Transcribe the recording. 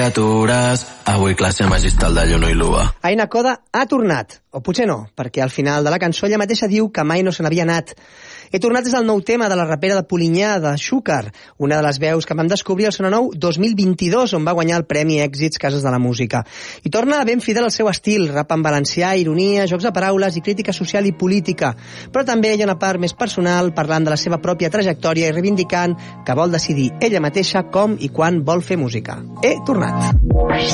criatures, avui classe magistral de Lluno i Lua. Aina Coda ha tornat, o potser no, perquè al final de la cançó ella mateixa diu que mai no se n'havia anat. He tornat és el nou tema de la rapera de Polinyà, de Xúquer, una de les veus que vam descobrir al Sonar Nou 2022, on va guanyar el Premi Èxits Cases de la Música. I torna ben fidel al seu estil, rap en valencià, ironia, jocs de paraules i crítica social i política. Però també hi ha una part més personal, parlant de la seva pròpia trajectòria i reivindicant que vol decidir ella mateixa com i quan vol fer música. He tornat.